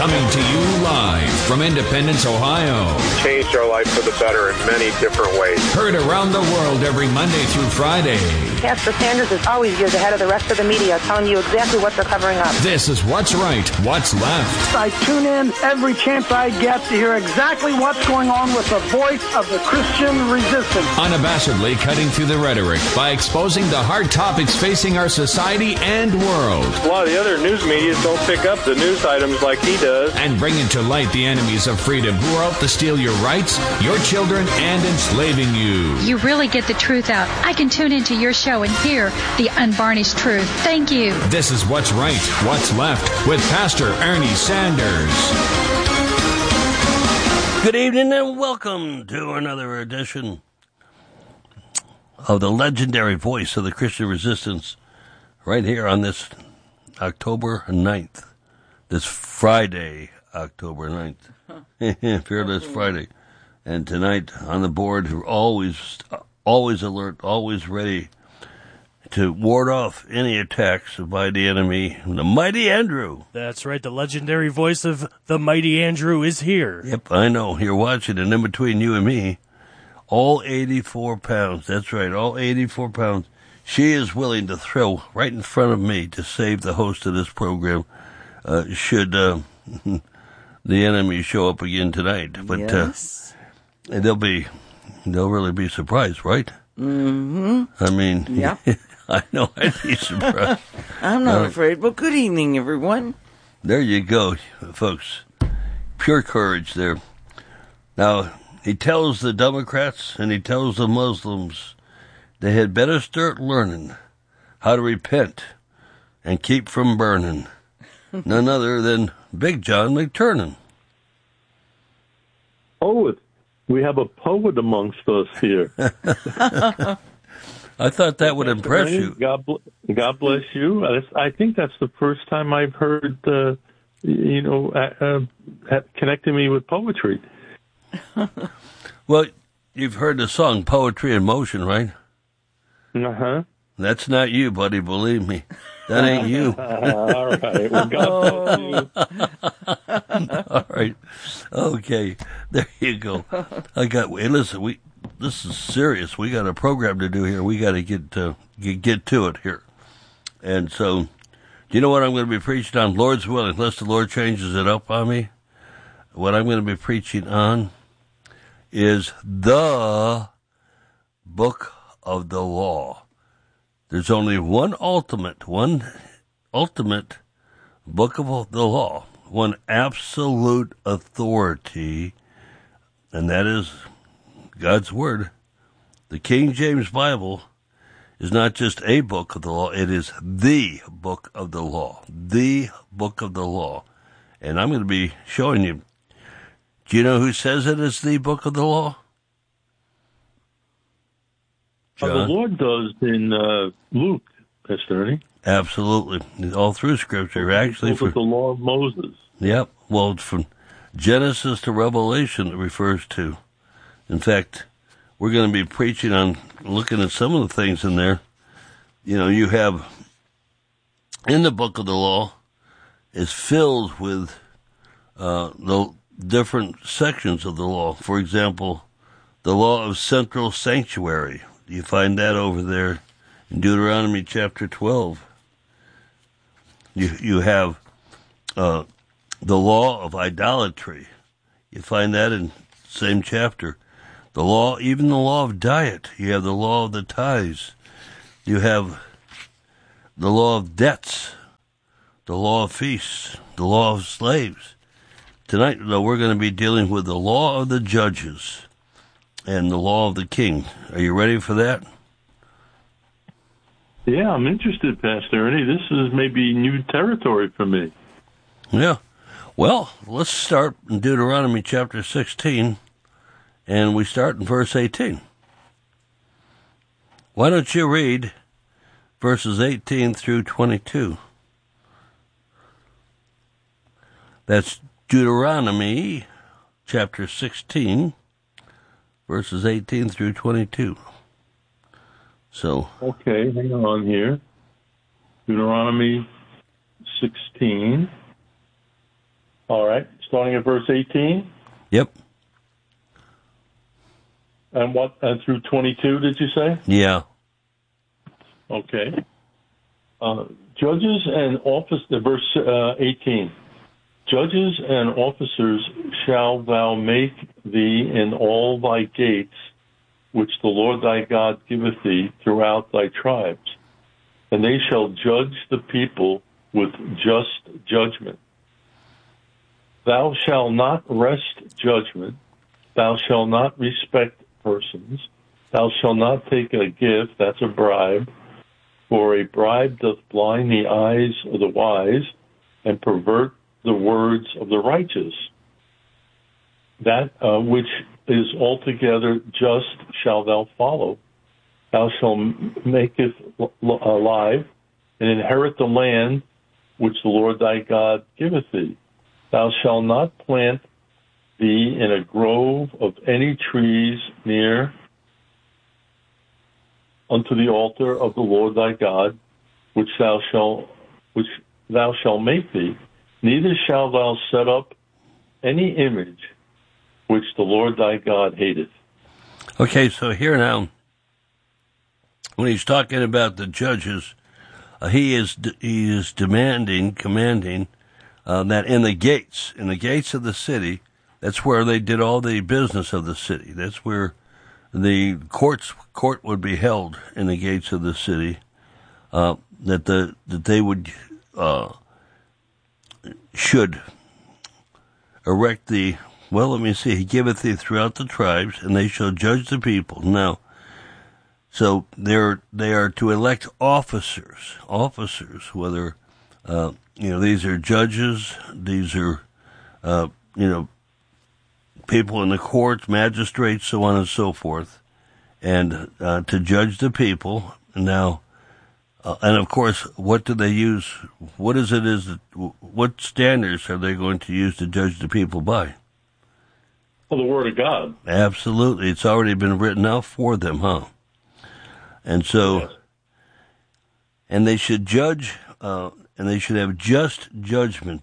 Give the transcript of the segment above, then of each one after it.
Coming to you live from Independence, Ohio. Changed our life for the better in many different ways. Heard around the world every Monday through Friday. Pastor Sanders is always years ahead of the rest of the media, telling you exactly what they're covering up. This is What's Right, What's Left. I tune in every chance I get to hear exactly what's going on with the voice of the Christian resistance. Unabashedly cutting through the rhetoric by exposing the hard topics facing our society and world. A lot of the other news media don't pick up the news items like he does. And bringing to light the enemies of freedom who are out to steal your rights, your children, and enslaving you. You really get the truth out. I can tune into your show and hear the unvarnished truth. Thank you. This is What's Right, What's Left with Pastor Ernie Sanders. Good evening and welcome to another edition of the legendary voice of the Christian resistance right here on this October 9th. This Friday, October 9th. Fearless Friday. And tonight on the board, we're always alert, always ready to ward off any attacks by the enemy, the Mighty Andrew. That's right. The legendary voice of the Mighty Andrew is here. Yep, I know. You're watching, and in between you and me, all 84 pounds. That's right, all 84 pounds. She is willing to throw right in front of me to save the host of this program should the enemy show up again tonight. But yes. They'll really be surprised, right? Mm-hmm. I mean, yep. I know I'd be surprised. I'm not afraid. Well, good evening, everyone. There you go, folks. Pure courage there. Now, he tells the Democrats and he tells the Muslims they had better start learning how to repent and keep from burning. None other than Big John McTurnan. Poet. We have a poet amongst us here. I thought that would impress you. God bless you. I think that's the first time I've heard, connecting me with poetry. Well, you've heard the song Poetry in Motion, right? Uh-huh. That's not you, buddy, believe me. That ain't you. All right. Well, God bless you. All right. Okay. There you go. Listen, this is serious. We got a program to do here. We got to get to it here. And so, do you know what I'm going to be preaching on? Lord's willing, unless the Lord changes it up on me. What I'm going to be preaching on is the book of the law. There's only one ultimate book of the law, one absolute authority, and that is God's Word. The King James Bible is not just a book of the law, it is the book of the law. The book of the law. And I'm going to be showing you. Do you know who says it is the book of the law? The Lord does in Luke, Pastor Ernie. Absolutely. All through Scripture. Actually, for the law of Moses. Yep. Well, it's from Genesis to Revelation it refers to. In fact, we're going to be preaching on looking at some of the things in there. You know, you have in the book of the law is filled with the different sections of the law. For example, the law of central sanctuary. You find that over there in Deuteronomy chapter 12. You have the law of idolatry. You find that in the same chapter. Even the law of diet. You have the law of the tithes. You have the law of debts, the law of feasts, the law of slaves. Tonight, though, we're going to be dealing with the law of the judges and the law of the king. Are you ready for that? Yeah, I'm interested, Pastor Ernie. This is maybe new territory for me. Yeah. Well, let's start in Deuteronomy chapter 16, and we start in verse 18. Why don't you read verses 18 through 22? That's Deuteronomy chapter 16, verses 18 through 22. So. Okay, hang on here. Deuteronomy 16. All right, starting at verse 18. Yep. And what through 22? Did you say? Yeah. Okay. Judges and verse 18. Judges and officers shall thou make thee in all thy gates, which the Lord thy God giveth thee throughout thy tribes, and they shall judge the people with just judgment. Thou shalt not wrest judgment. Thou shalt not respect persons. Thou shalt not take a gift, that's a bribe, for a bribe doth blind the eyes of the wise and pervert the words of the righteous. That which is altogether just shalt thou follow. Thou shalt make it alive and inherit the land which the Lord thy God giveth thee. Thou shalt not plant thee in a grove of any trees near unto the altar of the Lord thy God, which thou shalt make thee. Neither shalt thou set up any image which the Lord thy God hateth. Okay, so here now, when he's talking about the judges, he is commanding that in the gates of the city, that's where they did all the business of the city. That's where the court would be held, in the gates of the city. That they would should erect he giveth thee throughout the tribes, and they shall judge the people. Now, so they are to elect officers, whether, these are judges, these are, people in the courts, magistrates, so on and so forth, and to judge the people. Now, and of course, what do they use? What standards are they going to use to judge the people by? Well, the Word of God. Absolutely. It's already been written out for them, huh? And so, yes. And they should judge, and they should have just judgment.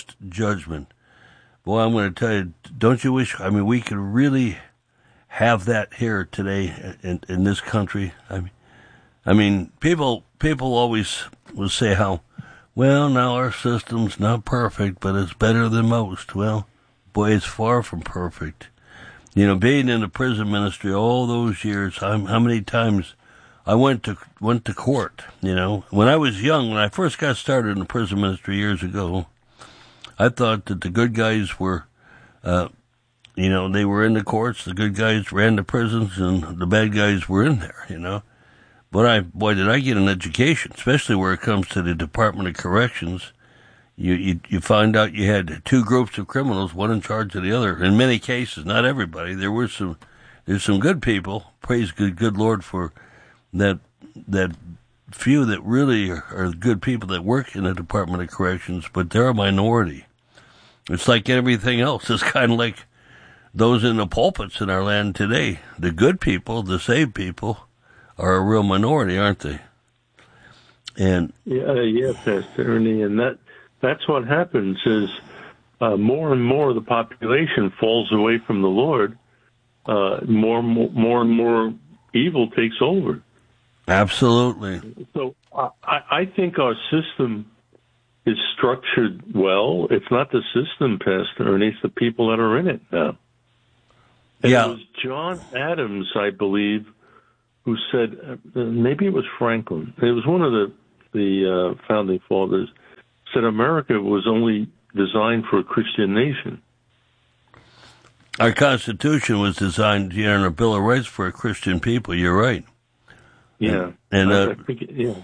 Boy, I'm going to tell you, don't you wish, we could really have that here today in this country? People always will say how, well, now our system's not perfect, but it's better than most. Well, boy, it's far from perfect. Being in the prison ministry all those years, how many times I went to court, When I was young, when I first got started in the prison ministry years ago, I thought that the good guys were, they were in the courts, the good guys ran the prisons, and the bad guys were in there, But boy, did I get an education, especially where it comes to the Department of Corrections. You find out you had two groups of criminals, one in charge of the other. In many cases, not everybody. There's some good people. Praise good Lord for that few that really are good people that work in the Department of Corrections, but they're a minority. It's like everything else. It's kind of like those in the pulpits in our land today. The good people, the saved people, are a real minority, aren't they? And yeah, Pastor Ernie, and that's what happens is more and more the population falls away from the Lord. More and more evil takes over. Absolutely. So I think our system is structured well. It's not the system, Pastor Ernie, it's the people that are in it now. And yeah. It was John Adams, I believe, who said, maybe it was Franklin, it was one of the founding fathers, said America was only designed for a Christian nation. Our Constitution was designed, in our Bill of Rights, for a Christian people. You're right. Yeah. And I think it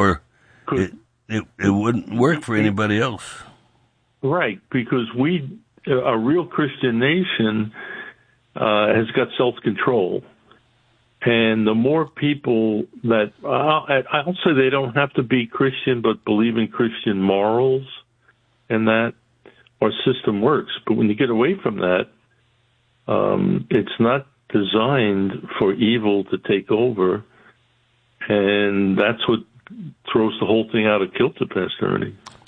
wouldn't work for anybody else. Right, because a real Christian nation has got self-control. And the more people that, I'll say they don't have to be Christian, but believe in Christian morals, and that our system works. But when you get away from that, it's not designed for evil to take over, and that's what throws the whole thing out of kilter, Pastor Ernie.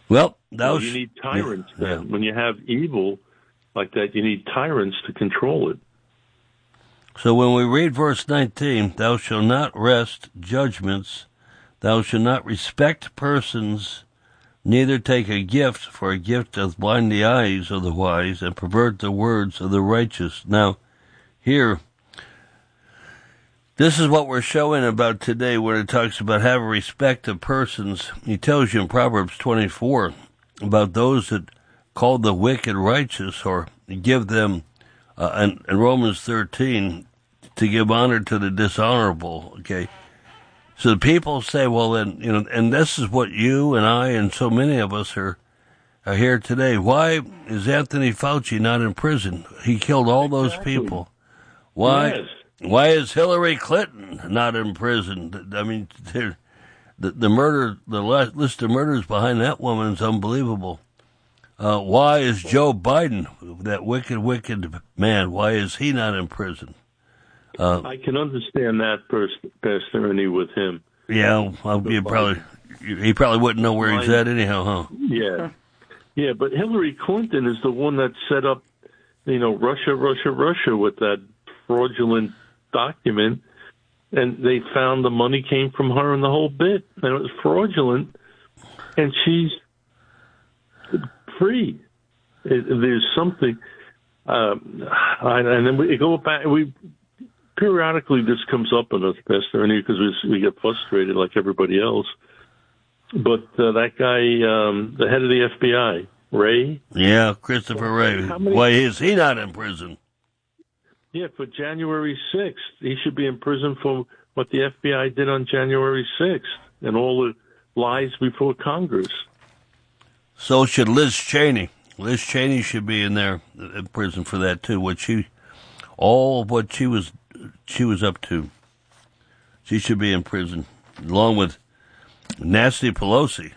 Well, you need tyrants then. Yeah. When you have evil like that, you need tyrants to control it. So when we read verse 19, thou shalt not wrest judgments, thou shalt not respect persons, neither take a gift, for a gift doth blind the eyes of the wise and pervert the words of the righteous. Now, here, this is what we're showing about today when it talks about having respect of persons. He tells you in Proverbs 24 about those that call the wicked righteous, or give them, in Romans 13, to give honor to the dishonorable, okay? So people say, well, then, and this is what you and I and so many of us are here today. Why is Anthony Fauci not in prison? He killed all those people. Why? Yes. Why is Hillary Clinton not in prison? I mean, the murder, the list of murders behind that woman is unbelievable. Why is Joe Biden, that wicked man, why is he not in prison? I can understand that, Pastor Ernie, with him. Yeah, he probably wouldn't know where he's at anyhow, huh? Yeah, but Hillary Clinton is the one that set up, Russia with that fraudulent document, and they found the money came from her and the whole bit, and it was fraudulent, and she's free. There's something, and then we go back. Periodically, this comes up in us, Pastor Ernie, because we get frustrated like everybody else. But that guy, the head of the FBI, Wray. Yeah, Christopher Wray. Why is he not in prison? Yeah, for January 6th. He should be in prison for what the FBI did on January 6th and all the lies before Congress. So should Liz Cheney. Liz Cheney should be in prison for that too. What she was up to. She should be in prison, along with Nancy Pelosi.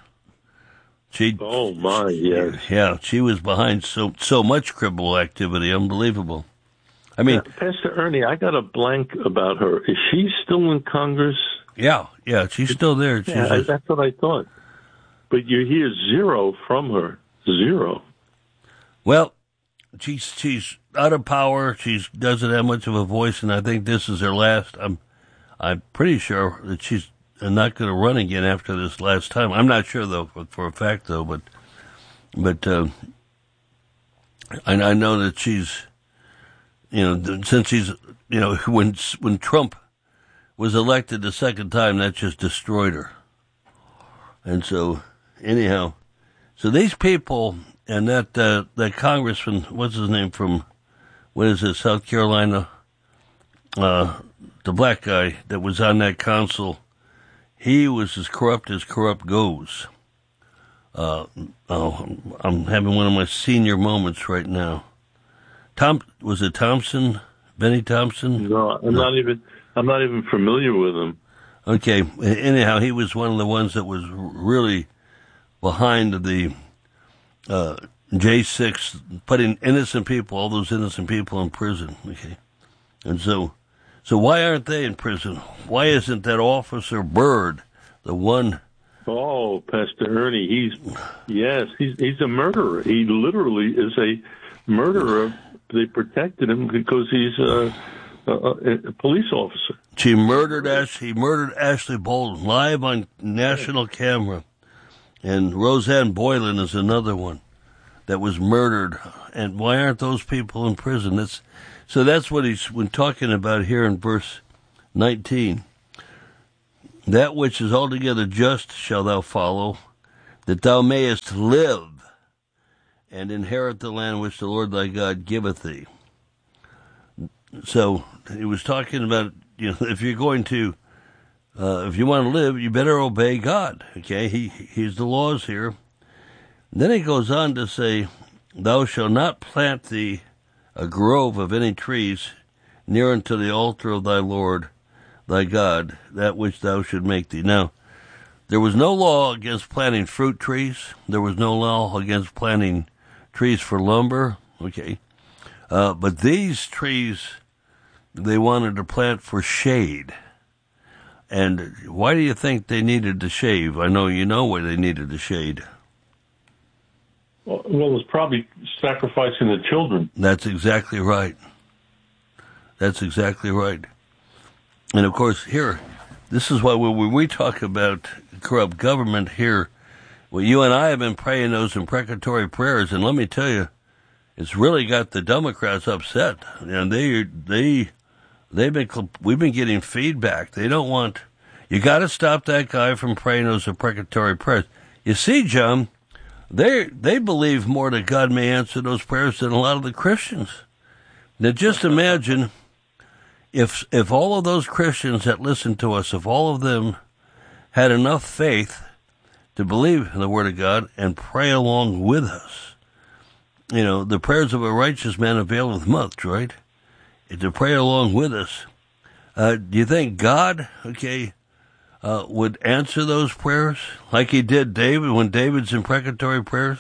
Yes. Yeah, she was behind so much criminal activity, unbelievable. I mean, Pastor Ernie, I got a blank about her. Is she still in Congress? Yeah, she's still there. That's what I thought. But you hear zero from her. Zero. Well, she's out of power. She doesn't have much of a voice, and I think this is her last. I'm pretty sure that she's not going to run again after this last time. I'm not sure though, for a fact though, but I know that she's, since she's, when Trump was elected the second time, that just destroyed her. And so, anyhow, so these people and that congressman, what's his name from, South Carolina, the black guy that was on that council, he was as corrupt goes. I'm having one of my senior moments right now. Was it Thompson? Benny Thompson? No, I'm not even familiar with him. Okay. Anyhow, he was one of the ones that was really behind the J6, putting all those innocent people in prison. Okay. And so why aren't they in prison? Why isn't that Officer Byrd the one? Oh, Pastor Ernie, he's a murderer. He literally is a murderer. They protected him because he's a police officer. He murdered Ashley Bolton live on national camera. And Roseanne Boylan is another one that was murdered. And why aren't those people in prison? That's what he's when talking about here in verse 19. That which is altogether just shall thou follow, that thou mayest live and inherit the land which the Lord thy God giveth thee. So he was talking about, if you're going to, if you want to live, you better obey God. Okay, he's the laws here. And then he goes on to say, thou shalt not plant thee a grove of any trees near unto the altar of thy Lord thy God, that which thou should make thee. Now, there was no law against planting fruit trees. There was no law against planting trees for lumber. Okay, but these trees they wanted to plant for shade. And why do you think they needed to shave? I know you know why they needed to shade. Well, it's probably sacrificing the children. That's exactly right. That's exactly right. And of course, here, this is why when we talk about corrupt government here, well, you and I have been praying those imprecatory prayers, and let me tell you, it's really got the Democrats upset. And we've been getting feedback. They don't want, you got to stop that guy from praying those imprecatory prayers. You see, John, they believe more that God may answer those prayers than a lot of the Christians. Now, just imagine if all of those Christians that listen to us, if all of them had enough faith to believe in the Word of God and pray along with us. You know, the prayers of a righteous man availeth much, right? To pray along with us. Do you think God, would answer those prayers like he did David when David's imprecatory prayers?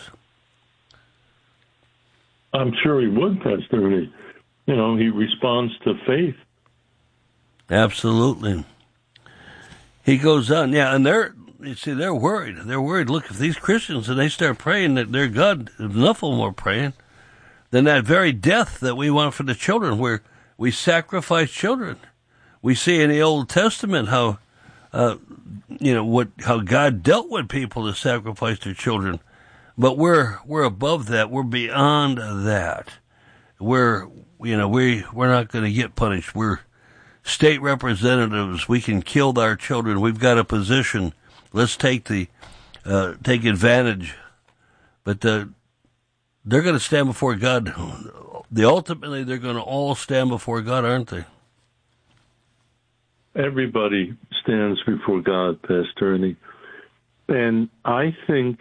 I'm sure he would, Pastor. You know, he responds to faith. Absolutely. He goes on, and they're worried. They're worried. Look, if these Christians, and they start praying that their God, enough of them are praying, then that very death that we want for the children, where we sacrifice children. We see in the Old Testament how, how God dealt with people to sacrifice their children. But we're above that. We're beyond that. We're not going to get punished. We're state representatives. We can kill our children. We've got a position. Let's take advantage. But they're going to stand before God. Ultimately, they're going to all stand before God, aren't they? Everybody stands before God, Pastor Ernie. And I think,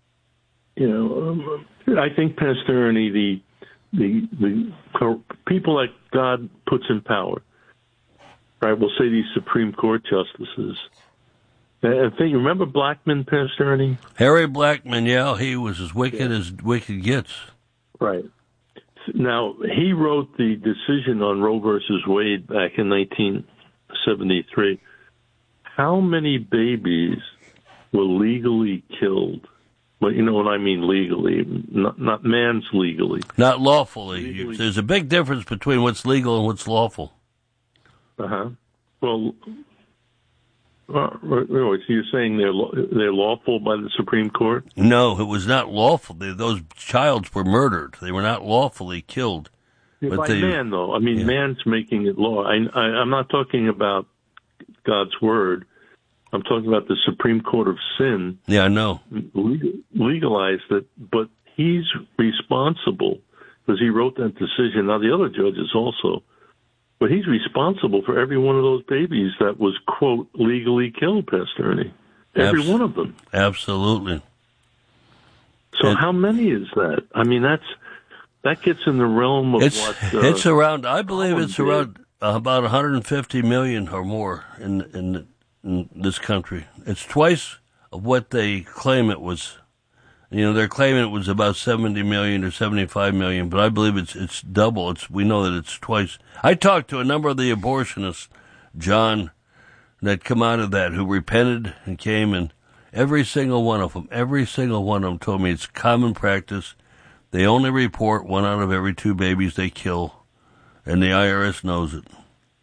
Pastor Ernie, the people that God puts in power, right? We'll say these Supreme Court justices. I think, remember Blackmun, Pastor Ernie? Harry Blackmun, yeah, he was as wicked as wicked gets. Right. Now, he wrote the decision on Roe versus Wade back in 1973. How many babies were legally killed? Well, you know what I mean legally, not man's legally. Not lawfully. There's a big difference between what's legal and what's lawful. Uh-huh. Well, so you're saying they're lawful by the Supreme Court? No, it was not lawful. Those childs were murdered. They were not lawfully killed. Yeah, by man, though. I mean, man's making it law. I'm not talking about God's word. I'm talking about the Supreme Court of Sin. Yeah, I know. Legalized it, but he's responsible because he wrote that decision. Now, the other judges also. But he's responsible for every one of those babies that was, quote, legally killed, Pastor Ernie. Every one of them. Absolutely. So how many is that? I mean, that gets in the realm of it's around, I believe it's around about 150 million or more in this country. It's twice of what they claim it was. They're claiming it was about 70 million or 75 million, but I believe it's double. We know that it's twice. I talked to a number of the abortionists, John, that come out of that, who repented and came, and every single one of them told me it's common practice. They only report 1 out of every 2 babies they kill, and the IRS knows it.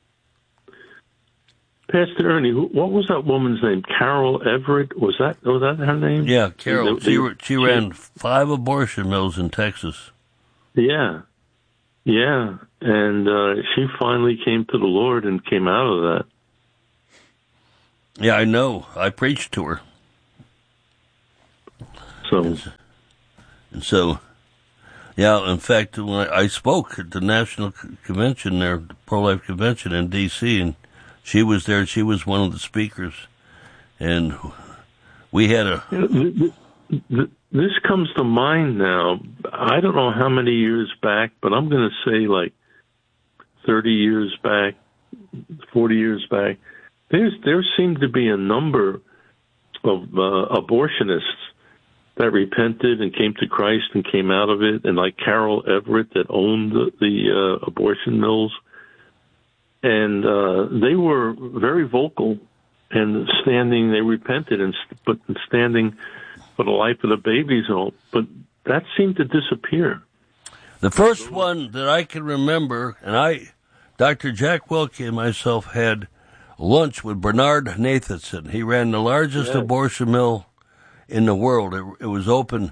Pastor Ernie, what was that woman's name? Carol Everett? Was that her name? Yeah, Carol. She ran 5 abortion mills in Texas. Yeah. And she finally came to the Lord and came out of that. Yeah, I know. I preached to her. So, yeah, in fact, when I spoke at the National Convention there, the Pro-Life Convention in D.C., and she was there. She was one of the speakers, and we had This comes to mind now. I don't know how many years back, but I'm going to say like 30 years back, 40 years back. There seemed to be a number of abortionists that repented and came to Christ and came out of it, and like Carol Everett that owned the abortion mills. And they were very vocal and standing. They repented but standing for the life of the babies and all. But that seemed to disappear. The first one that I can remember, and Dr. Jack Wilkie and myself had lunch with Bernard Nathanson. He ran the largest abortion mill in the world. It was open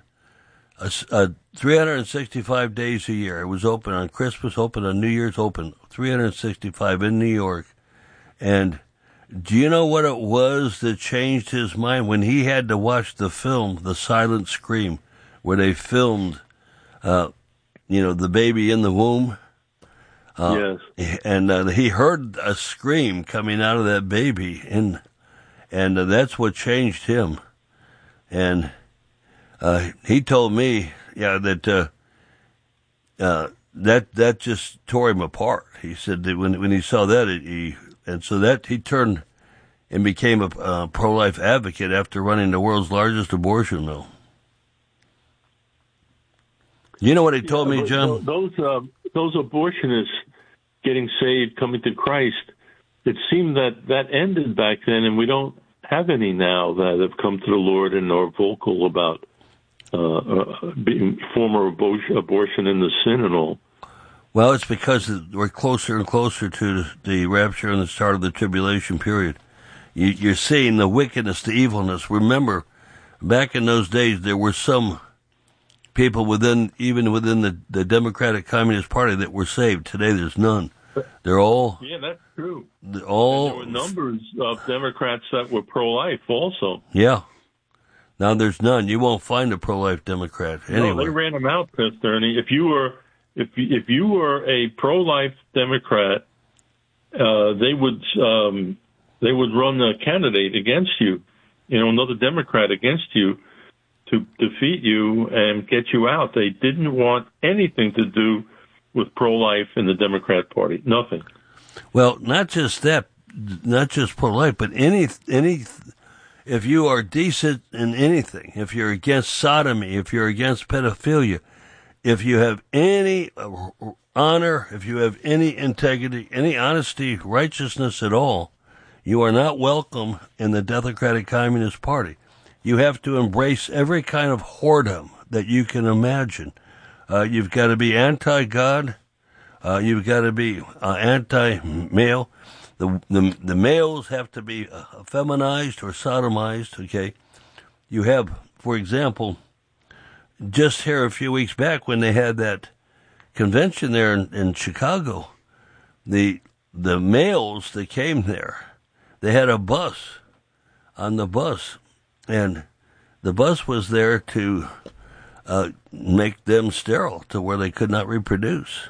365 days a year. It was open on Christmas, open on New Year's, open 365 in New York. And do you know what it was that changed his mind when he had to watch the film, The Silent Scream, where they filmed, the baby in the womb? Yes. And he heard a scream coming out of that baby, and that's what changed him. And he told me, that that just tore him apart. He said that when he saw that, he turned and became a pro-life advocate after running the world's largest abortion mill. You know what he told me, John? Those abortionists getting saved, coming to Christ, it seemed that ended back then, and we don't have any now that have come to the Lord and are vocal about being former abortion and the sin and all. Well, it's because we're closer and closer to the rapture and the start of the tribulation period. You're seeing the wickedness, the evilness. Remember, back in those days, there were some people even within the Democratic Communist Party that were saved. Today, there's none. They're all... Yeah, that's true. There were numbers of Democrats that were pro-life also. Yeah. Now there's none. You won't find a pro-life Democrat anywhere. No, they ran them out, Pastor Ernie. If you were a pro-life Democrat, they would run a candidate against you, another Democrat against you, to defeat you and get you out. They didn't want anything to do with pro-life in the Democrat Party. Nothing. Well, not just that, not just pro-life, but any. If you are decent in anything, if you're against sodomy, if you're against pedophilia, if you have any honor, if you have any integrity, any honesty, righteousness at all, you are not welcome in the Democratic Communist Party. You have to embrace every kind of whoredom that you can imagine. You've got to be anti-God. You've got to be anti-male. The males have to be feminized or sodomized, okay? You have, for example, just here a few weeks back when they had that convention there in Chicago, the males that came there, they had a bus on the bus, and the bus was there to make them sterile to where they could not reproduce.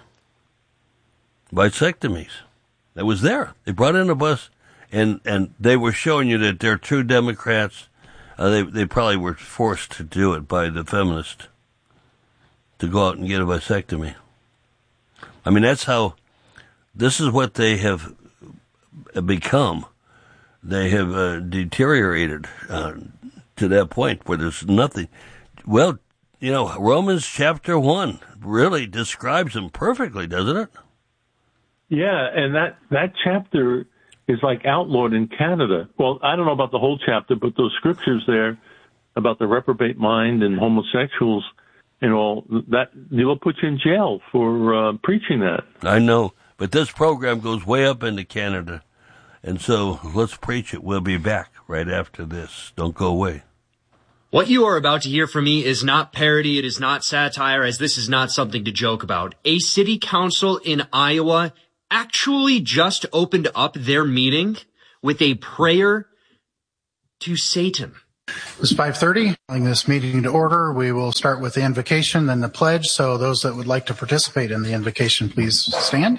Vasectomies. That was there. They brought in a bus, and they were showing you that they're true Democrats. They probably were forced to do it by the feminists to go out and get a vasectomy. I mean, this is what they have become. They have deteriorated to that point where there's nothing. Well, Romans chapter 1 really describes them perfectly, doesn't it? Yeah, and that chapter is like outlawed in Canada. Well, I don't know about the whole chapter, but those scriptures there about the reprobate mind and homosexuals and all, that they'll put you in jail for preaching that. I know, but this program goes way up into Canada, and so let's preach it. We'll be back right after this. Don't go away. What you are about to hear from me is not parody. It is not satire, as this is not something to joke about. A city council in Iowa actually just opened up their meeting with a prayer to Satan. It's 5:30. Calling this meeting to order. We will start with the invocation, then the pledge. So those that would like to participate in the invocation, please stand.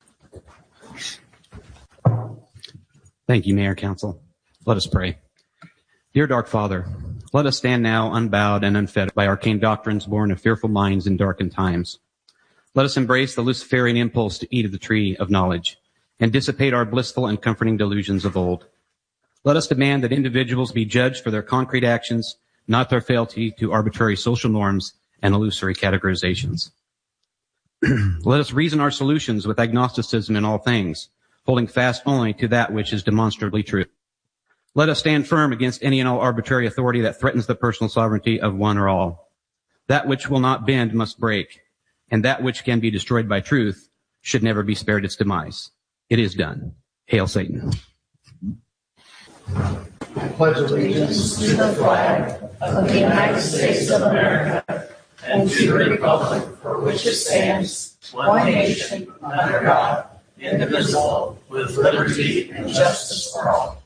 Thank you, Mayor, Council. Let us pray. Dear Dark Father, let us stand now unbowed and unfettered by arcane doctrines born of fearful minds in darkened times. Let us embrace the Luciferian impulse to eat of the tree of knowledge and dissipate our blissful and comforting delusions of old. Let us demand that individuals be judged for their concrete actions, not their fealty to arbitrary social norms and illusory categorizations. Let us reason our solutions with agnosticism in all things, holding fast only to that which is demonstrably true. Let us stand firm against any and all arbitrary authority that threatens the personal sovereignty of one or all. That which will not bend must break, and that which can be destroyed by truth should never be spared its demise. It is done. Hail Satan. I pledge allegiance to the flag of the United States of America and to the republic for which it stands, one nation, under God, indivisible, with liberty and justice for all.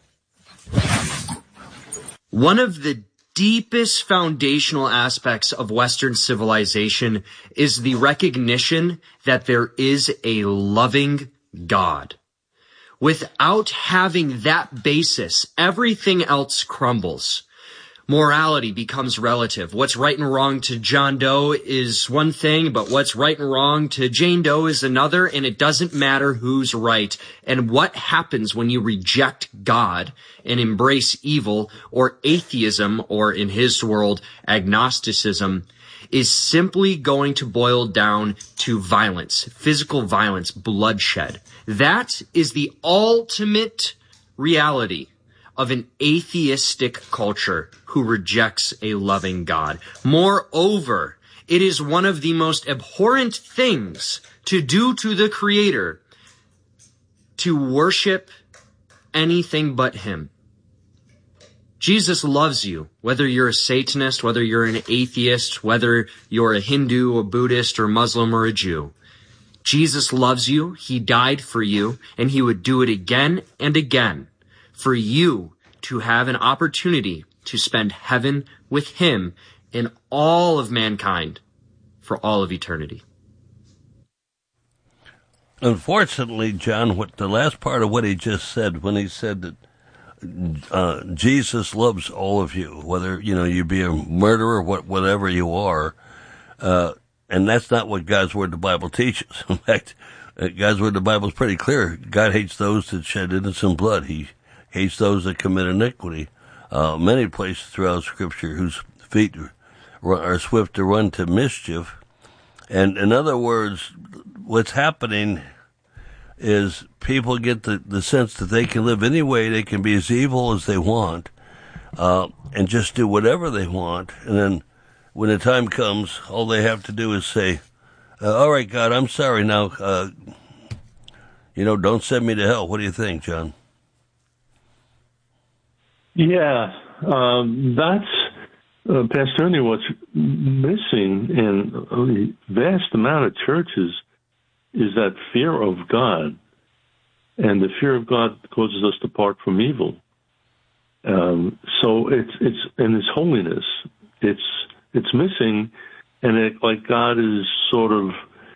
One of the deepest foundational aspects of Western civilization is the recognition that there is a loving God. Without having that basis, everything else crumbles. Morality becomes relative. What's right and wrong to John Doe is one thing, but what's right and wrong to Jane Doe is another, and it doesn't matter who's right. And what happens when you reject God and embrace evil or atheism, or in his world, agnosticism, is simply going to boil down to violence, physical violence, bloodshed. That is the ultimate reality of an atheistic culture who rejects a loving God. Moreover, it is one of the most abhorrent things to do to the Creator to worship anything but Him. Jesus loves you, whether you're a Satanist, whether you're an atheist, whether you're a Hindu, a Buddhist, or Muslim, or a Jew. Jesus loves you, He died for you, and He would do it again and again for you to have an opportunity to spend heaven with Him and all of mankind for all of eternity. Unfortunately, John, what the last part of what he just said, when he said that Jesus loves all of you, whether you be a murderer, whatever you are, and that's not what God's Word, the Bible, teaches. In fact, God's Word, the Bible, is pretty clear. God hates those that shed innocent blood. He hates those that commit iniquity. Many places throughout Scripture, whose feet are swift to run to mischief. And in other words, what's happening is people get the sense that they can live any way, they can be as evil as they want, and just do whatever they want. And then when the time comes, all they have to do is say, all right, God, I'm sorry now. Don't send me to hell. What do you think, John? Yeah, that's, Pastor Ernie, what's missing in a vast amount of churches is that fear of God. And the fear of God causes us to part from evil. So it's in His holiness, it's missing, and like God is sort of,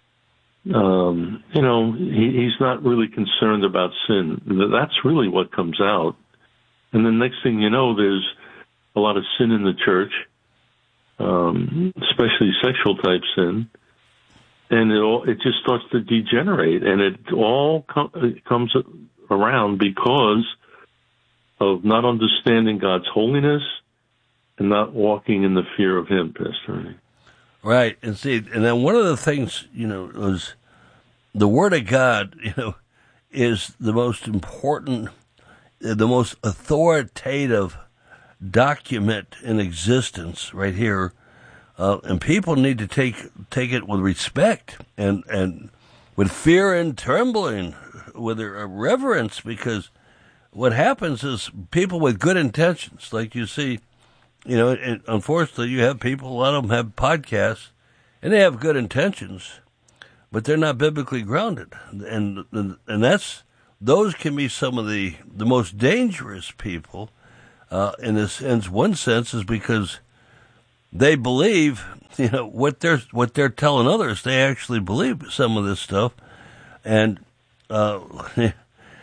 He's not really concerned about sin. That's really what comes out. And the next thing you know, there's a lot of sin in the church, especially sexual type sin, and it just starts to degenerate, and it all comes around because of not understanding God's holiness and not walking in the fear of Him, Pastor Ernie. Right, and then one of the things, is the Word of God, is the most important, the most authoritative document in existence right here, and people need to take it with respect and with fear and trembling, with a reverence, because what happens is people with good intentions, like you see, and unfortunately you have people, a lot of them have podcasts, and they have good intentions, but they're not biblically grounded, and that's. Those can be some of the most dangerous people, in one sense, is because they believe, what they're telling others. They actually believe some of this stuff, and so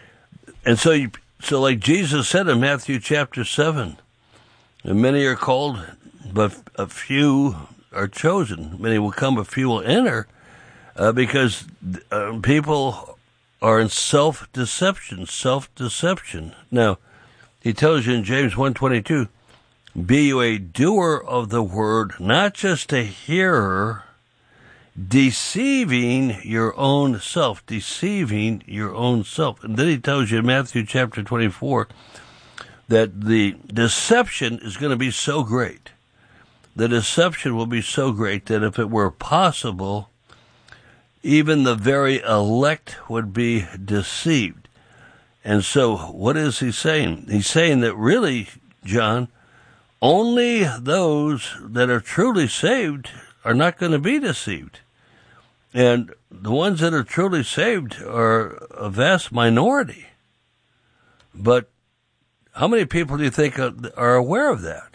like Jesus said in Matthew chapter 7, and many are called, but a few are chosen. Many will come, but few will enter, because people are in self-deception. Now, he tells you in James 1:22, be you a doer of the word, not just a hearer, deceiving your own self. And then he tells you in Matthew chapter 24 that the deception is going to be so great the deception will be so great that if it were possible, even the very elect would be deceived. And so what is he saying? He's saying that really, John, only those that are truly saved are not going to be deceived. And the ones that are truly saved are a vast minority. But how many people do you think are aware of that?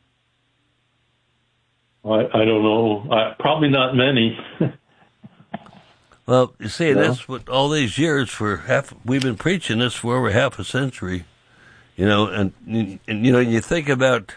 I don't know. Probably not many. Well, you see, that's what all these years we've been preaching this for over half a century, and you think about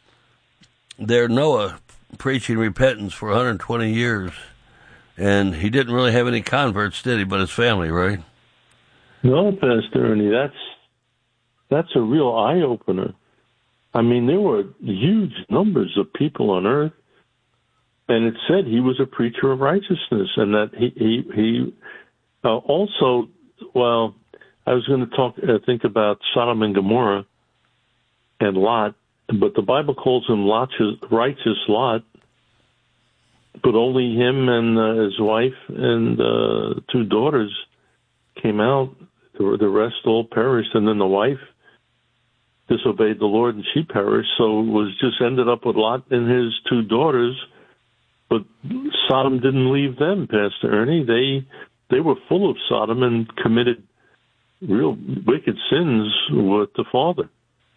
Noah preaching repentance for 120 years, and he didn't really have any converts, did he, but his family, right? No, Pastor Ernie, that's a real eye-opener. I mean, there were huge numbers of people on earth, and it said he was a preacher of righteousness, and that he also, well, I was going to think about Sodom and Gomorrah and Lot, but the Bible calls him righteous Lot, but only him and his wife and 2 daughters came out. The rest all perished, and then the wife disobeyed the Lord, and she perished. So it was just ended up with Lot and his 2 daughters. But Sodom didn't leave them, Pastor Ernie. They were full of Sodom and committed real wicked sins with the father.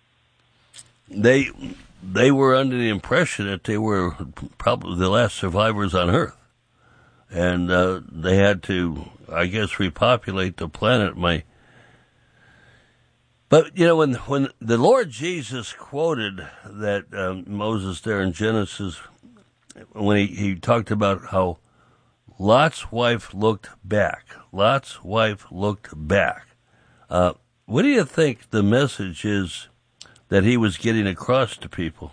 They were under the impression that they were probably the last survivors on Earth, and they had to, I guess, repopulate the planet. But when the Lord Jesus quoted that Moses there in Genesis, when he talked about how Lot's wife looked back. Lot's wife looked back. What do you think the message is that he was getting across to people?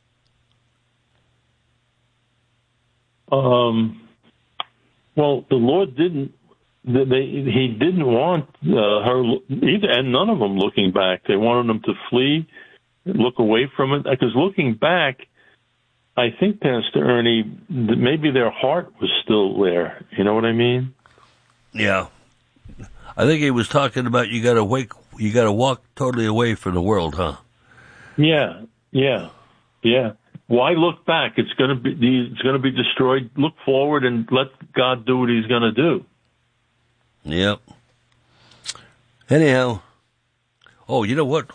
Well, the Lord didn't. He didn't want her either, and none of them looking back. They wanted them to flee, look away from it, because looking back, I think, Pastor Ernie, maybe their heart was still there. You know what I mean? Yeah. I think he was talking about you got to walk totally away from the world, huh? Yeah. Why look back? It's going to be destroyed. Look forward and let God do what He's going to do. Yep. Anyhow, you know what?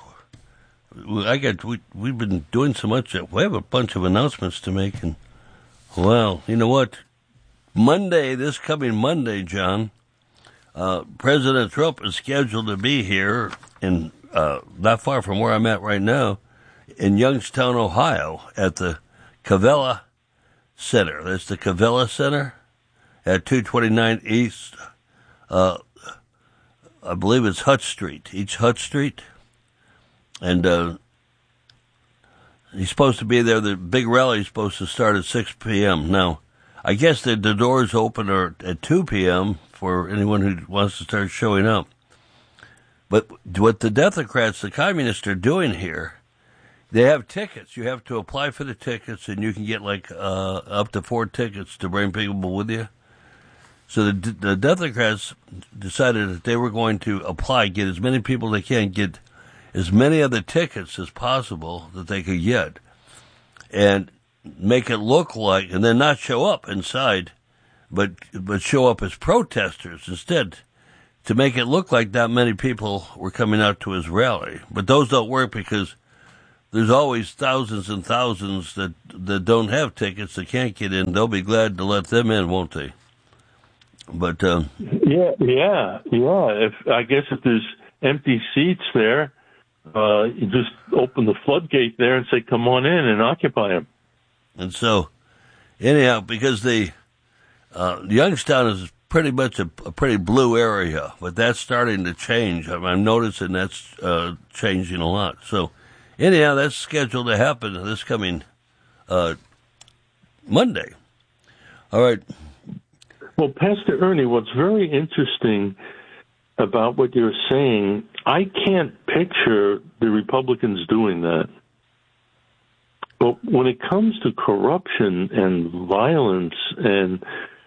We've been doing so much. We have a bunch of announcements to make, and well, you know what? This coming Monday, John, President Trump is scheduled to be here in not far from where I'm at right now, in Youngstown, Ohio, at the Cavella Center. That's the Cavella Center at 229 East. I believe it's Hutch Street, East Hutch Street. And he's supposed to be there. The big rally is supposed to start at 6 p.m. Now, I guess the doors open at 2 p.m. for anyone who wants to start showing up. But what the Democrats, the communists, are doing here, they have tickets. You have to apply for the tickets, and you can get up to 4 tickets to bring people with you. So the Democrats decided that they were going to get as many people as they can, get as many of the tickets as possible that they could get, and make it look like, and then not show up inside, but show up as protesters instead, to make it look like that many people were coming out to his rally. But those don't work, because there's always thousands and thousands that don't have tickets, that can't get in. They'll be glad to let them in, won't they? But yeah. I guess if there's empty seats there, you just open the floodgate there and say, "Come on in and occupy them." And so, anyhow, because Youngstown is pretty much a pretty blue area, but that's starting to change. I'm noticing that's changing a lot. So, anyhow, that's scheduled to happen this coming Monday. All right. Well, Pastor Ernie, what's very interesting about what you're saying, I can't picture the Republicans doing that. But when it comes to corruption and violence and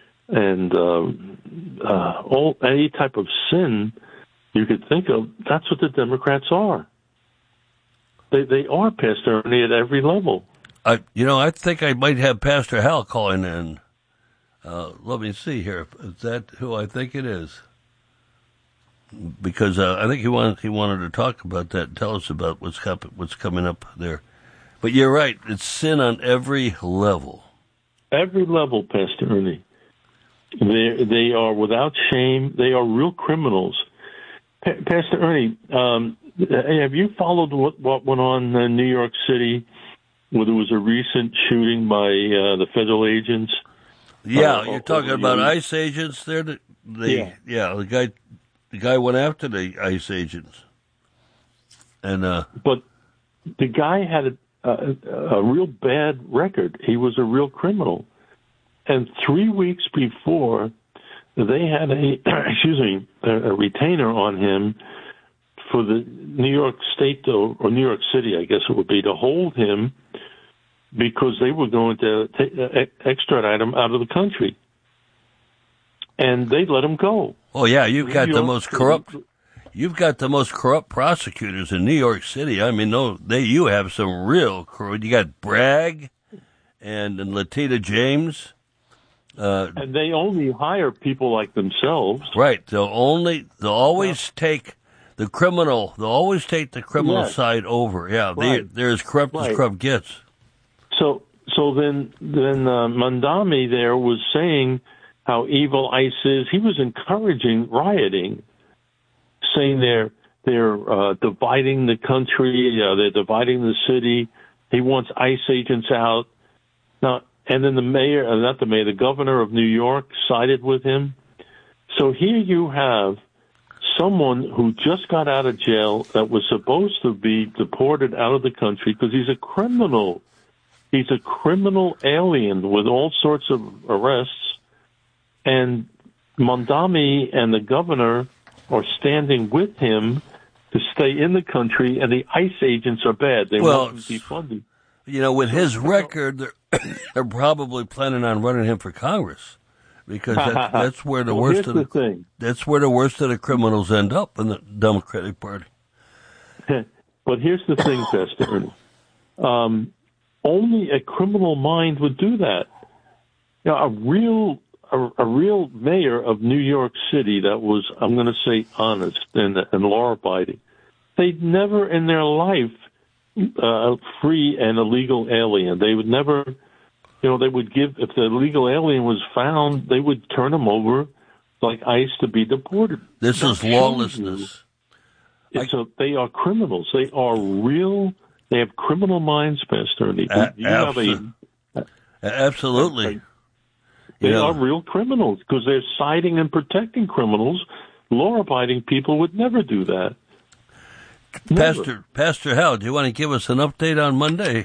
any type of sin you could think of, that's what the Democrats are. They are, Pastor Ernie, at every level. I think I might have Pastor Hal calling in. Let me see here. Is that who I think it is? Because I think he wanted to talk about that and tell us about what's coming up there. But you're right. It's sin on every level. Every level, Pastor Ernie. They are without shame. They are real criminals. Pastor Ernie, have you followed what went on in New York City, where there was a recent shooting by the federal agents? Yeah, you're talking about ICE agents there. The guy went after the ICE agents, and but the guy had a real bad record. He was a real criminal, and 3 weeks before, they had a retainer on him for the New York State or New York City, I guess it would be, to hold him because they were going to extradite him out of the country, and they let him go. Oh yeah, you've got the most corrupt prosecutors in New York City. I mean, you have some real corrupt. You got Bragg and Letitia James. And they only hire people like themselves. Right. They'll always take the criminal. They'll always take the criminal side over. Yeah. Right. They're as corrupt as corrupt gets. So then Mandami there was saying how evil ICE is. He was encouraging rioting, saying they're dividing the country. They're dividing the city. He wants ICE agents out. Now, and then the governor of New York sided with him. So here you have someone who just got out of jail that was supposed to be deported out of the country because he's a criminal. He's a criminal alien with all sorts of arrests. And Mandami and the governor are standing with him to stay in the country, and the ICE agents are bad. They want him defunded. With his record, they're probably planning on running him for Congress because that's where the worst of that's where the worst of the criminals end up in the Democratic Party. But here's the thing, Pastor Ernie. Only a criminal mind would do that. A real mayor of New York City that was, I'm going to say, honest and law-abiding. They'd never in their life free an illegal alien. They would never, they would give, if the illegal alien was found, they would turn him over like ICE to be deported. This is lawlessness. They are criminals. They are real. They have criminal minds, Pastor Ernie. Absolutely. They are real criminals because they're siding and protecting criminals. Law-abiding people would never do that. Pastor Hal, do you want to give us an update on Monday?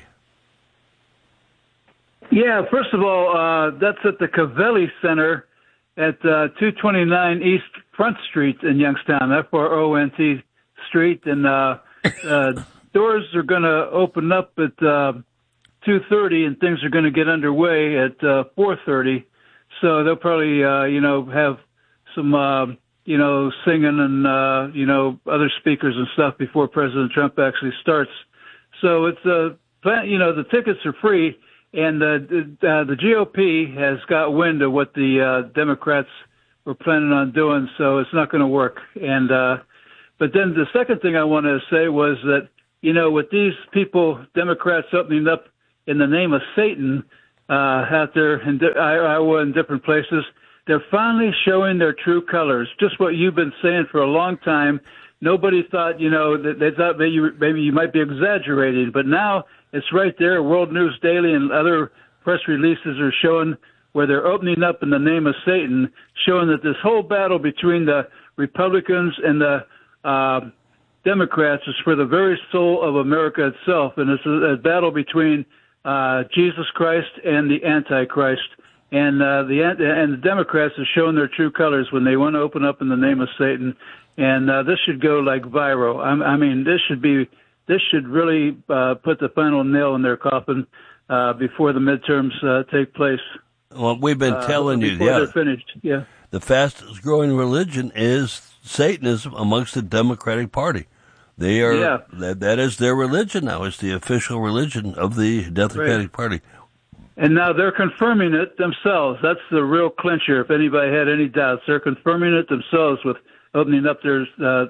Yeah, first of all, that's at the Covelli Center at 229 East Front Street in Youngstown, FRONT Street, and doors are going to open up at 2:30, and things are going to get underway at 4:30. So they'll probably, have some, singing and, other speakers and stuff before President Trump actually starts. So it's the tickets are free, and the GOP has got wind of what the Democrats were planning on doing, so it's not going to work. And but then the second thing I wanted to say was that, with these people, Democrats opening up in the name of Satan out there in Iowa and different places, they're finally showing their true colors. Just what you've been saying for a long time. Nobody thought, that they thought maybe you might be exaggerating, but now it's right there. World News Daily and other press releases are showing where they're opening up in the name of Satan, showing that this whole battle between the Republicans and the Democrats is for the very soul of America itself, and it's a battle between Jesus Christ and the Antichrist. And the Democrats have shown their true colors when they want to open up in the name of Satan. And this should go like viral. I mean, this should be this should really put the final nail in their coffin before the midterms take place. Well, we've been telling you, before they're finished. Yeah. The fastest growing religion is Satanism amongst the Democratic Party. They are that is their religion now. It's the official religion of the Democratic Party. And now they're confirming it themselves. That's the real clincher. If anybody had any doubts, they're confirming it themselves with opening up their,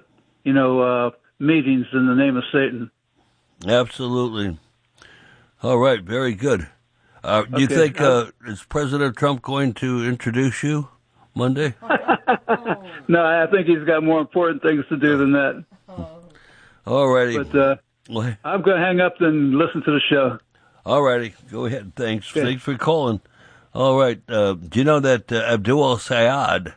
meetings in the name of Satan. Absolutely. All right. Very good. Do you think is President Trump going to introduce you Monday? No, I think he's got more important things to do than that. All righty. But I'm going to hang up and listen to the show. All righty. Go ahead. Thanks. Okay. Thanks for calling. All right. Do you know that Abdul Sayed,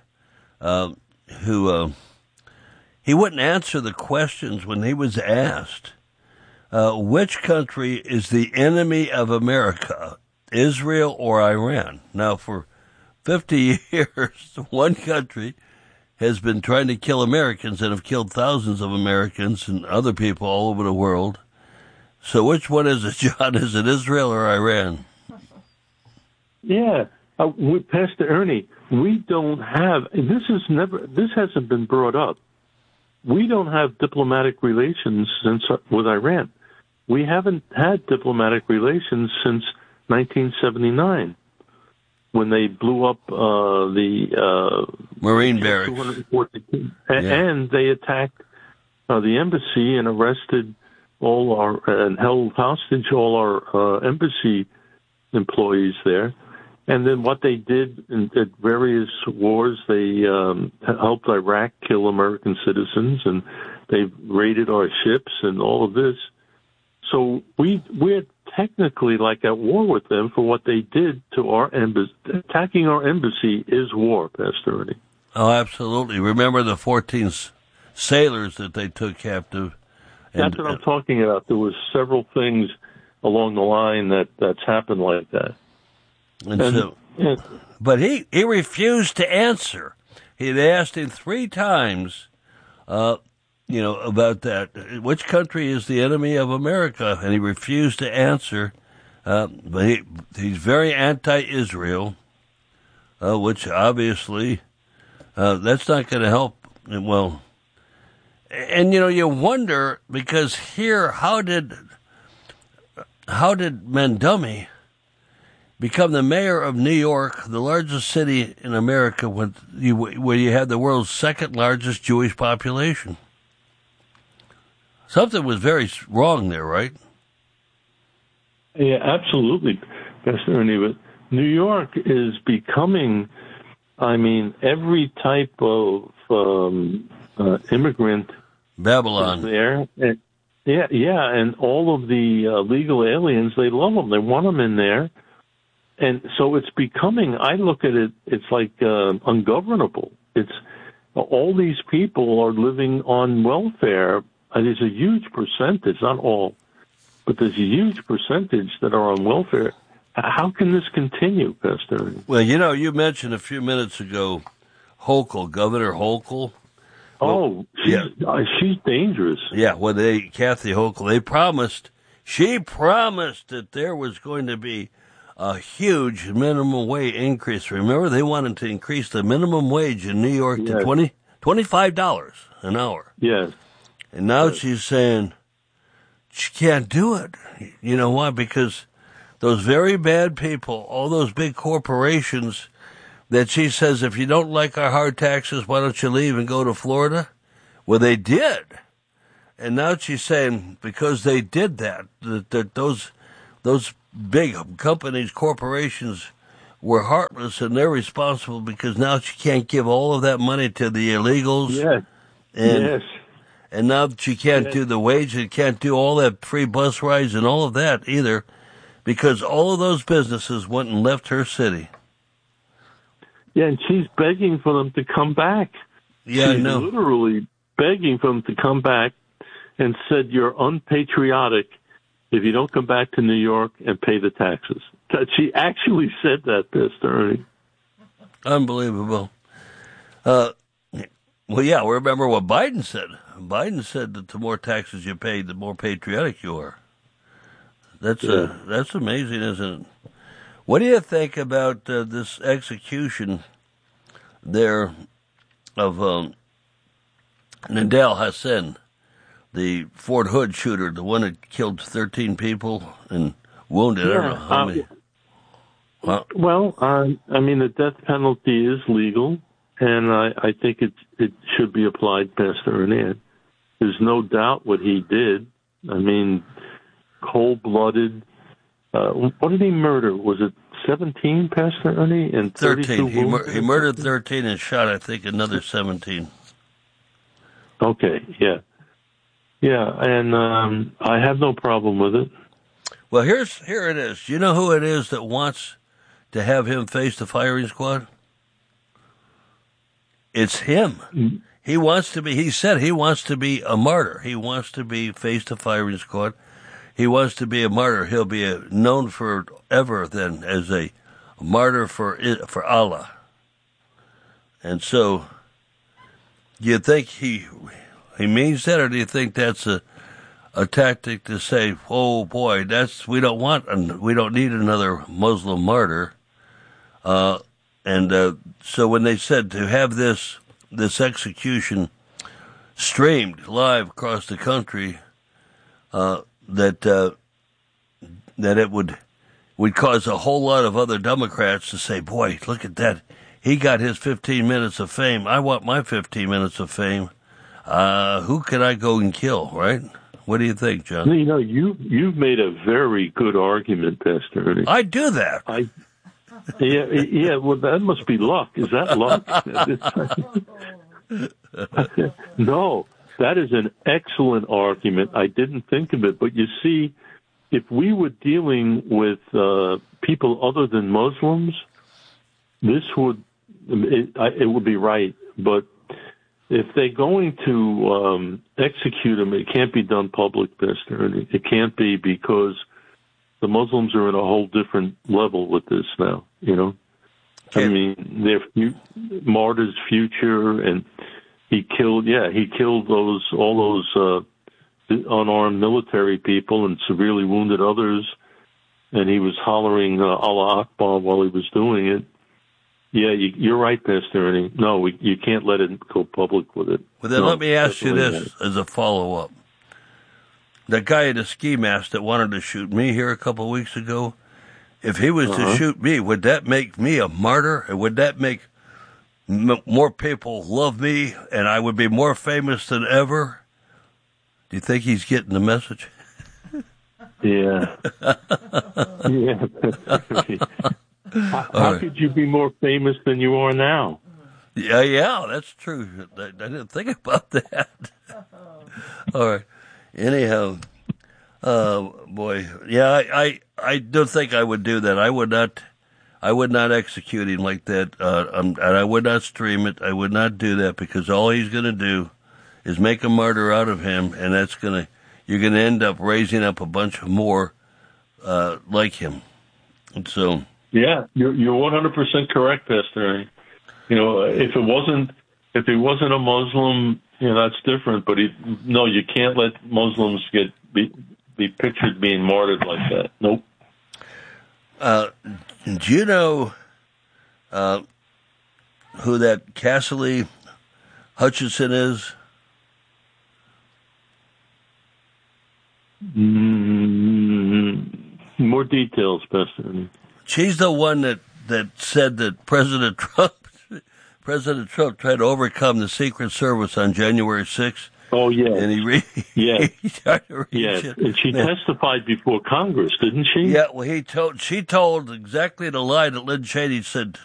who he wouldn't answer the questions when he was asked, which country is the enemy of America, Israel or Iran? Now, for 50 years, one country has been trying to kill Americans and have killed thousands of Americans and other people all over the world. So which one is it, John? Is it Israel or Iran? Yeah. Pastor Ernie, we don't have, this hasn't been brought up. We don't have diplomatic relations with Iran. We haven't had diplomatic relations since 1979 when they blew up the Marine barracks. And they attacked the embassy and arrested and held hostage all our embassy employees there. And then what they did at various wars, they helped Iraq kill American citizens, and they raided our ships and all of this. So we're technically like at war with them for what they did to our embassy. Attacking our embassy is war, Pastor Ernie. Oh, absolutely. Remember the 14 sailors that they took captive? That's what I'm talking about. There was several things along the line that's happened like that. But he refused to answer. He'd asked him 3 times, about that. Which country is the enemy of America? And he refused to answer. But he's very anti-Israel, which obviously that's not going to help. Well, and you wonder, because here, how did Mandumi become the mayor of New York, the largest city in America, where you have the world's second largest Jewish population? Something was very wrong there, right? Yeah, absolutely, Pastor Ernie. But New York is becoming, every type of immigrant Babylon is there. And, and all of the legal aliens, they love them. They want them in there. And so it's becoming, I look at it, it's like ungovernable. It's all these people are living on welfare. There's a huge percentage, not all, but there's a huge percentage that are on welfare. How can this continue, Pastor? Well, you mentioned a few minutes ago Hochul, Governor Hochul. She's dangerous. Yeah, Kathy Hochul, she promised that there was going to be a huge minimum wage increase. Remember, they wanted to increase the minimum wage in New York to $25 an hour. Yes. And now she's saying she can't do it. You know why? Because those very bad people, all those big corporations that she says, if you don't like our hard taxes, why don't you leave and go to Florida? Well, they did. And now she's saying because they did that those big companies, corporations were heartless and they're responsible because now she can't give all of that money to the illegals. Yes. And now she can't do the wage and can't do all that free bus rides and all of that either because all of those businesses went and left her city. Yeah, and she's begging for them to come back. Yeah, she's I know. Literally begging for them to come back and said, you're unpatriotic if you don't come back to New York and pay the taxes. She actually said that, Pastor Ernie. Unbelievable. Remember what Biden said. Biden said that the more taxes you pay, the more patriotic you are. That's amazing, isn't it? What do you think about this execution there of Nidal Hasan, the Fort Hood shooter, the one that killed 13 people and wounded? I don't know how many. Well, I mean, the death penalty is legal, and I think it should be applied, Pastor Ernie. There's no doubt what he did. I mean, cold-blooded. What did he murder? Was it 17, Pastor Ernie? And 13. He murdered 13 and shot, I think, another 17. Okay, yeah. Yeah, and I have no problem with it. Well, here it is. Do you know who it is that wants to have him face the firing squad? It's him. He said he wants to be a martyr. He wants to be face the firing squad. He wants to be a martyr. He'll be known forever then as a martyr for Allah. And so, do you think he means that, or do you think that's a tactic to say, oh boy, we don't need another Muslim martyr? So when they said to have this execution streamed live across the country, that it would cause a whole lot of other Democrats to say, boy, look at that. He got his 15 minutes of fame. I want my 15 minutes of fame. Who can I go and kill, right? What do you think, John? You know, you've made a very good argument, Pastor Ernie. I do that. Yeah. Well, that must be luck. Is that luck? No, that is an excellent argument. I didn't think of it, but you see, if we were dealing with people other than Muslims, it would be right. But if they're going to execute him, it can't be done public, Pastor Ernie. It can't be, because the Muslims are in a whole different level with this now, you know. I mean, they're martyrs' future, and he killed all those unarmed military people and severely wounded others, and he was hollering Allah Akbar while he was doing it. Yeah, you're right, Pastor Ernie. No, you can't let it go public with it. Well, then let me ask you this as a follow-up. That guy at a ski mask that wanted to shoot me here a couple of weeks ago, if he was to shoot me, would that make me a martyr? And would that make more people love me, and I would be more famous than ever? Do you think he's getting the message? Yeah. Yeah. How could you be more famous than you are now? Yeah, that's true. I didn't think about that. All right. Anyhow, boy, yeah, I don't think I would do that. I would not execute him like that, and I would not stream it. I would not do that, because all he's going to do is make a martyr out of him, and you're going to end up raising up a bunch more like him. And so, yeah, you're 100% correct, Pastor Ernie. You know, if he wasn't a Muslim, you know, that's different. But you can't let Muslims be pictured being martyred like that. Nope. Do you know who that Cassidy Hutchinson is? More details, Pastor Ernie. She's the one that said that President Trump tried to overcome the Secret Service on January 6th. Oh, yeah. And he tried to reach it. And she testified before Congress, didn't she? Yeah, well, she told exactly the lie that Lynn Cheney said